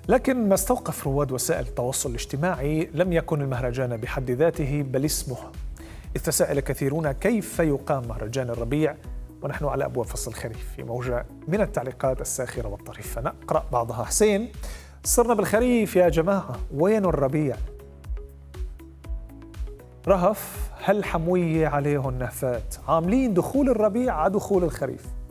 لكن ما استوقف رواد وسائل التواصل الاجتماعي لم يكن المهرجان بحد ذاته بل اسمه، إذ تساءل كثيرون كيف يقام مهرجان الربيع ونحن على أبواب فصل الخريف، في موجة من التعليقات الساخرة والطريفة نقرأ بعضها. حسين: صرنا بالخريف يا جماعة، وين الربيع؟ رهف: هل حموية عليهم نهفات، عاملين دخول الربيع على دخول الخريف.